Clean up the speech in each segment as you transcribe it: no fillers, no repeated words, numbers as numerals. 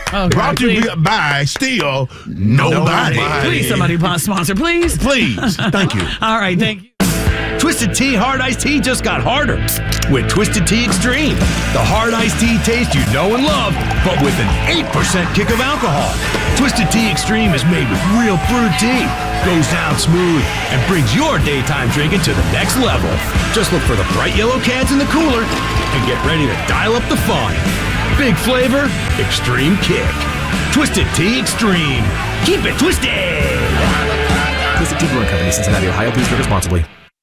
Okay, Brought to you by Still Nobody. Please, somebody sponsor, please. Please. Thank you. All right, thank you. Twisted Tea Hard Iced Tea just got harder with Twisted Tea Extreme. The hard iced tea taste you know and love, but with an 8% kick of alcohol. Twisted Tea Extreme is made with real brewed tea, goes down smooth, and brings your daytime drinking to the next level. Just look for the bright yellow cans in the cooler and get ready to dial up the fun. Big flavor, extreme kick. Twisted Tea Extreme. Keep it twisted! Twisted Tea Brewing Company, Cincinnati, Ohio. Please drink responsibly.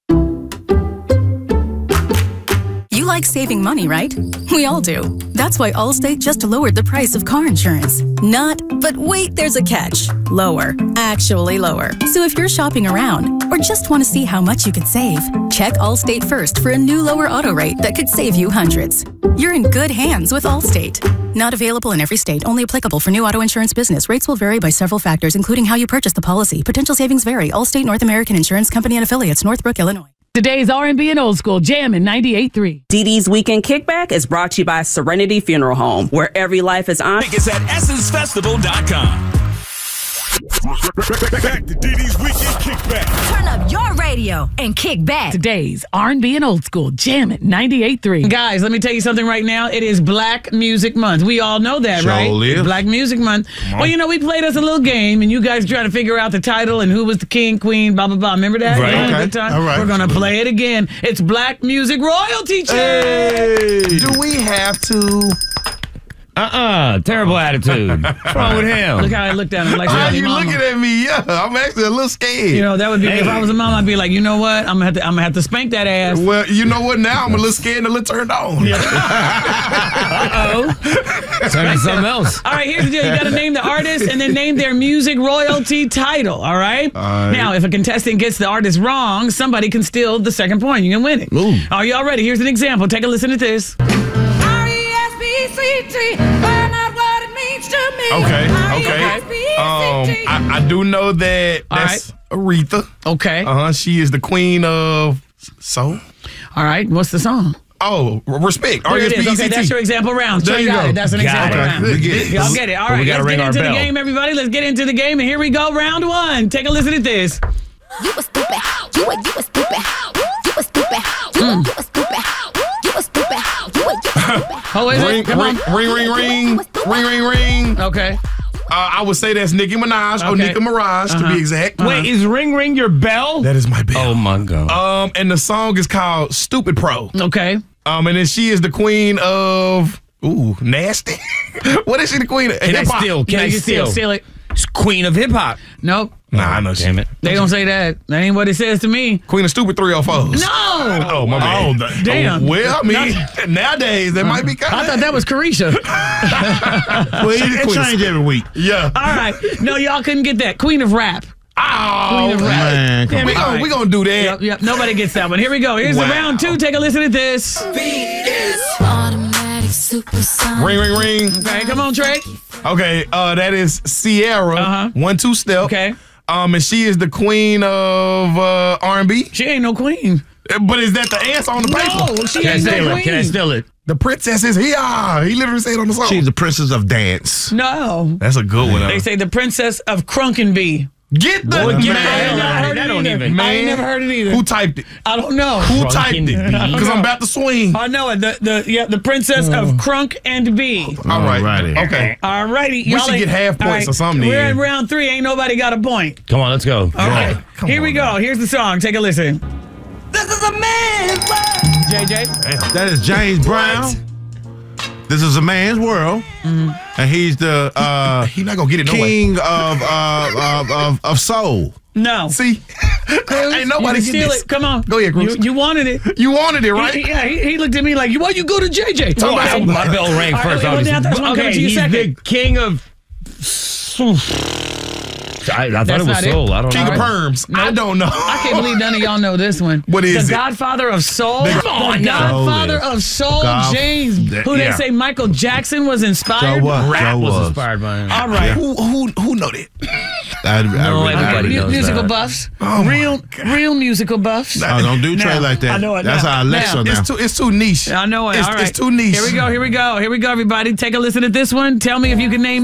You like saving money, right? We all do. That's why Allstate just lowered the price of car insurance. Not, but wait, there's a catch. Lower. Actually lower. So if you're shopping around or just want to see how much you could save, check Allstate first for a new lower auto rate that could save you hundreds. You're in good hands with Allstate. Not available in every state. Only applicable for new auto insurance business. Rates will vary by several factors, including how you purchase the policy. Potential savings vary. Allstate North American Insurance Company and Affiliates, Northbrook, Illinois. Today's R&B and Old School Jam in 98.3. DD's Weekend Kickback is brought to you by Serenity Funeral Home, where every life is on. Tickets at EssenceFestival.com. Back to DD's Weekend Kickback. Turn up your radio and kick back. Today's R&B and Old School Jam at 98.3. Guys, let me tell you something right now. It is Black Music Month. We all know that, Sure right? is. Black Music Month. Well, you know, we played us a little game, and you guys trying to figure out the title and who was the king, queen, blah, blah, blah. Remember that? Right. Yeah, Okay. good time? All right. We're going to play it again. It's Black Music Royalty Check. Hey. Do we have to? Terrible attitude. What's wrong with him? Look how I looked at him. Like, Why are "Hey, you mama." looking at me? Yeah, I'm actually a little scared. You know, that would be, if I was a mom, I'd be like, you know what? I'm gonna have to spank that ass. Well, you know what? Now I'm a little scared and a little turned on. Turn to something else. All right, here's the deal. You got to name the artist and then name their music royalty title, all right? Now, if a contestant gets the artist wrong, somebody can steal the second point. You can win it. Ooh. Are y'all ready? Here's an example. Take a listen to this. R-E-S-P-C-T, find out what it means to me. Okay. R-E-S-P-C-T. I do know that that's Aretha. Okay. She is the queen of soul. All right. What's the song? Oh, respect. There it is. Okay, R-E-S-P-E-C-T. that's your example round. There Trey you got go. it. That's an example Okay, round. we get it. Y'all get it. All But we right, gotta let's ring get our into the bell. game, everybody. Let's get into the game, and here we go. Round one. Take a listen to this. You a stupid. You a stupid. You a stupid. You a stupid. You a stupid. You a stupid. Oh, is Ring, it? Come on. ring. Okay. I would say that's Nicki Minaj or Okay. Nicki Minaj to be exact. Wait, is Ring Ring your bell? That is my bell. Oh my God. And the song is called Stupid Pro. Okay. And then she is the queen of nasty. What is she the queen of? Can I Hip-hop. steal? Can I steal? Steal it. It's Queen of Hip Hop. Nope. Nah, I know Damn it. They don't say that. That ain't what it says to me. Queen of Stupid 304s. No. Oh, my bad. Damn. Well, I mean, nowadays, that might be kind of. I thought that was Carisha. Well, it change every week. Yeah. All right. No, y'all couldn't get that. Queen of Rap. Oh, Queen of Rap. Man, come we on. gonna do that. Yep. Nobody gets that one. Here we go. Here's the Wow. round two. Take a listen to this. Automatic supersonic. Ring. Okay, come on, Trey. Okay, that is Sierra. 1-2 step. Okay. And she is the queen of R&B. She ain't no queen. But is that the answer on the paper? No, she Can I ain't no steal queen. it? Can I steal it? The princess is here. He literally said on the song. She's the princess of dance. No. That's a good one. They say the princess of Crunkenby. Get the Boy, get man. the hell out of here. That don't even. I ain't never heard it either. Who typed it? I don't know. Who typed it? Crunkenby. Because I'm about to swing. I know it. The princess of Crunk and B. All right. Alrighty. Okay. All righty. We should get half points or something We're then. in round three. Ain't nobody got a point. Come on, let's go. All right. Come Here on we go. now. Here's the song. Take a listen. This is a man's world. JJ. That is James Brown. This is a man's world, and he's the He not gonna get it no way. king of soul. No. See, ain't nobody you can get steal this. it. Come on. Go ahead, Cruz. You wanted it. You wanted it, right? He looked at me like, why you go to JJ? Oh, my bell rang All right, first. wait, well, now that's one coming Okay, to you he's second. the king of. I thought That's it was not it. soul. I don't King know. of Perms. I don't know. I can't believe none of y'all know this one. What is the it? Godfather of Soul? Come on, the now. Godfather of Soul, James, who they yeah. say Michael Jackson was inspired So what? by. So was was. inspired by him. All right. Who know that? I No, really- everybody Okay, knows musical that. buffs. Oh, my real musical buffs. Oh, don't do Trey Now, like that. I know it That's now. our Alexa Now. now. It's too niche. I know it. It's, All right. it's too niche. Here we go, everybody. Take a listen to this one. Tell me if you can name